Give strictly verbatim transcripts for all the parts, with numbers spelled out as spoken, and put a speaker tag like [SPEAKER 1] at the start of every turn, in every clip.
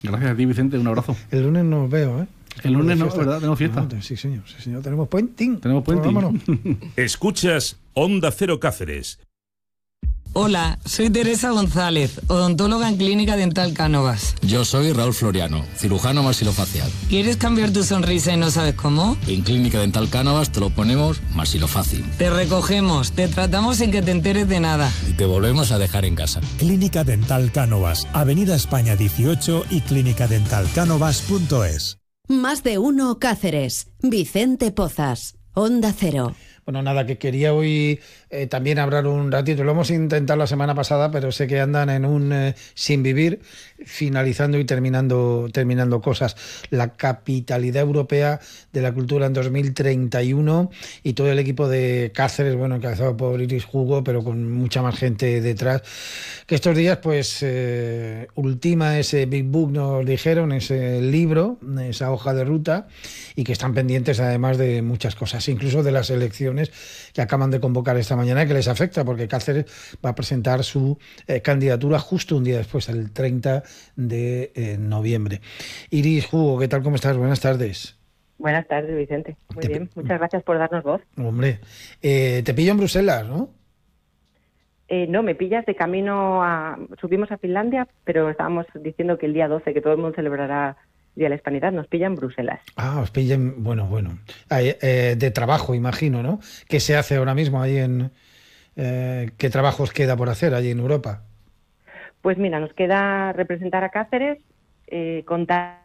[SPEAKER 1] Gracias a ti, Vicente, un abrazo.
[SPEAKER 2] El lunes nos veo, ¿eh?
[SPEAKER 1] El lunes no, ¿verdad? Tenemos fiesta.
[SPEAKER 2] No, sí, señor, sí, señor. Tenemos puenting.
[SPEAKER 1] Tenemos puenting.
[SPEAKER 3] Escuchas Onda Cero Cáceres.
[SPEAKER 4] Hola, soy Teresa González, odontóloga en Clínica Dental Cánovas.
[SPEAKER 5] Yo soy Raúl Floriano, cirujano maxilofacial.
[SPEAKER 4] ¿Quieres cambiar tu sonrisa y no sabes cómo?
[SPEAKER 5] En Clínica Dental Cánovas te lo ponemos maxilofácil.
[SPEAKER 4] Te recogemos, te tratamos sin que te enteres de nada.
[SPEAKER 5] Y te volvemos a dejar en casa.
[SPEAKER 6] Clínica Dental Cánovas, Avenida España dieciocho y clínica dental cánovas punto es.
[SPEAKER 7] Más de uno Cáceres. Vicente Pozas, Onda Cero.
[SPEAKER 2] Bueno, nada, que quería hoy eh, también hablar un ratito. Lo hemos intentado la semana pasada, pero sé que andan en un eh, sin vivir, finalizando y terminando, terminando cosas. La capitalidad europea de la cultura en dos mil treinta y uno y todo el equipo de Cáceres, bueno, encabezado por Iris Hugo, pero con mucha más gente detrás, que estos días pues eh, ultima ese Big Book, nos dijeron, ese libro, esa hoja de ruta, y que están pendientes además de muchas cosas, incluso de las elecciones que acaban de convocar esta mañana, que les afecta porque Cáceres va a presentar su eh, candidatura justo un día después, el treinta de eh, noviembre. Iris Hugo, ¿qué tal? ¿Cómo estás? Buenas tardes.
[SPEAKER 8] Buenas tardes, Vicente. Muy
[SPEAKER 2] te...
[SPEAKER 8] bien, muchas gracias por darnos voz.
[SPEAKER 2] Hombre, eh, te pillo en Bruselas, ¿no?
[SPEAKER 8] Eh, no, me pillas de camino a... Subimos a Finlandia, pero estábamos diciendo que el día doce, que todo el mundo celebrará Día de la Hispanidad, nos pilla en Bruselas.
[SPEAKER 2] Ah, os pillan, bueno, bueno. Eh, eh, de trabajo, imagino, ¿no? ¿Qué se hace ahora mismo ahí en... Eh, ¿Qué trabajo os queda por hacer allí en Europa?
[SPEAKER 8] Pues mira, nos queda representar a Cáceres, eh, contar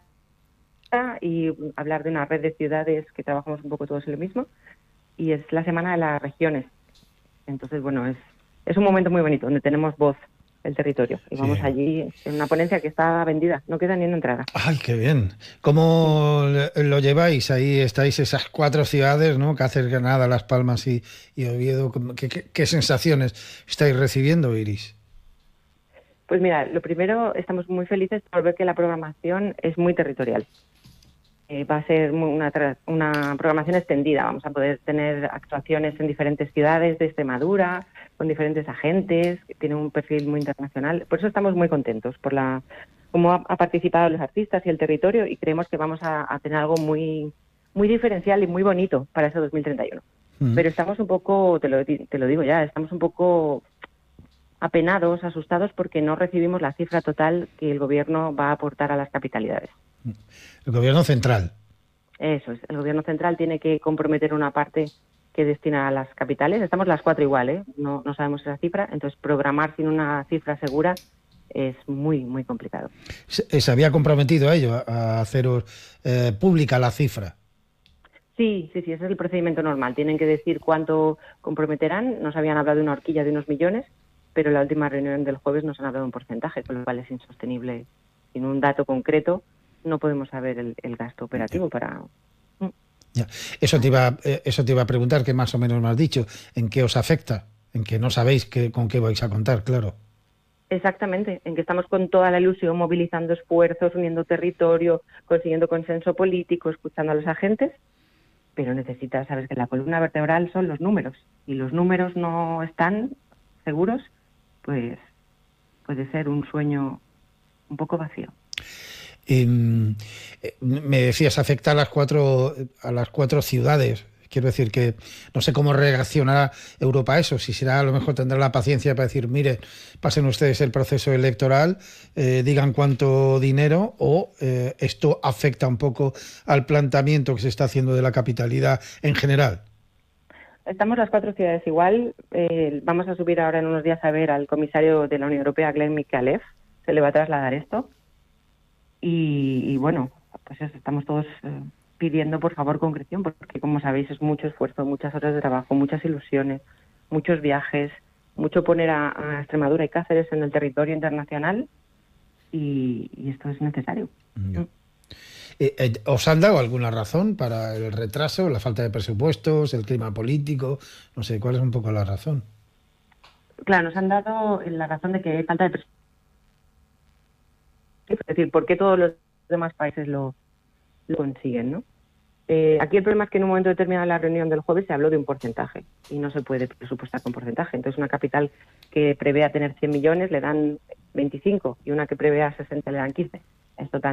[SPEAKER 8] y hablar de una red de ciudades que trabajamos un poco todos en lo mismo, y es la Semana de las Regiones. Entonces, bueno, es, es un momento muy bonito, donde tenemos voz el territorio. Y vamos sí. allí en una ponencia que está vendida, no queda ni una entrada.
[SPEAKER 2] ¡Ay, qué bien! ¿Cómo lo lleváis? Ahí estáis esas cuatro ciudades, ¿no? Cáceres, Granada, Las Palmas y, y Oviedo. ¿Qué, qué, ¿Qué sensaciones estáis recibiendo, Iris?
[SPEAKER 8] Pues mira, lo primero, estamos muy felices por ver que la programación es muy territorial. Eh, va a ser una, una programación extendida. Vamos a poder tener actuaciones en diferentes ciudades de Extremadura, con diferentes agentes, que tiene un perfil muy internacional. Por eso estamos muy contentos por la cómo ha, ha participado los artistas y el territorio, y creemos que vamos a, a tener algo muy muy diferencial y muy bonito para ese dos mil treinta y uno. Mm. Pero estamos un poco, te lo, te lo digo ya, estamos un poco apenados, asustados, porque no recibimos la cifra total que el gobierno va a aportar a las capitalidades.
[SPEAKER 2] El gobierno central.
[SPEAKER 8] Eso es, el gobierno central tiene que comprometer una parte que destina a las capitales. Estamos las cuatro igual, ¿eh? No, no sabemos esa cifra, entonces programar sin una cifra segura es muy, muy complicado.
[SPEAKER 2] ¿Se, se había comprometido a ello, a haceros eh, pública la cifra?
[SPEAKER 8] Sí, sí, sí, ese es el procedimiento normal. Tienen que decir cuánto comprometerán. Nos habían hablado de una horquilla de unos millones, pero en la última reunión del jueves nos han hablado de un porcentaje, con lo cual es insostenible. Sin un dato concreto no podemos saber el, el gasto operativo para...
[SPEAKER 2] Ya. Eso te iba, eso te iba a preguntar, que más o menos me has dicho, ¿en qué os afecta? En que no sabéis que, con qué vais a contar, claro.
[SPEAKER 8] Exactamente, en que estamos con toda la ilusión, movilizando esfuerzos, uniendo territorio, consiguiendo consenso político, escuchando a los agentes, pero necesitas, sabes que la columna vertebral son los números, y los números no están seguros, pues puede ser un sueño un poco vacío.
[SPEAKER 2] Eh, me decías, afecta a las cuatro a las cuatro ciudades. Quiero decir que no sé cómo reaccionará Europa a eso, si será, a lo mejor tendrá la paciencia para decir, mire, pasen ustedes el proceso electoral, eh, digan cuánto dinero, o eh, esto afecta un poco al planteamiento que se está haciendo de la capitalidad en general.
[SPEAKER 8] Estamos las cuatro ciudades igual. Eh, vamos a subir ahora en unos días a ver al comisario de la Unión Europea, Glenn Mikalev. Se le va a trasladar esto. Y, y bueno, pues eso, estamos todos eh, pidiendo por favor concreción, porque como sabéis es mucho esfuerzo, muchas horas de trabajo, muchas ilusiones, muchos viajes, mucho poner a, a Extremadura y Cáceres en el territorio internacional, y, y esto es necesario.
[SPEAKER 2] Mm. Eh, eh, ¿Os han dado alguna razón para el retraso, la falta de presupuestos, el clima político? No sé, ¿cuál es un poco la razón?
[SPEAKER 8] Claro, nos han dado la razón de que hay falta de presupuestos. Es decir, ¿por qué todos los demás países lo, lo consiguen, no? Eh, aquí el problema es que en un momento determinado en la reunión del jueves se habló de un porcentaje y no se puede presupuestar con porcentaje. Entonces, una capital que prevea tener cien millones le dan veinticinco y una que prevea sesenta le dan quince. Es total.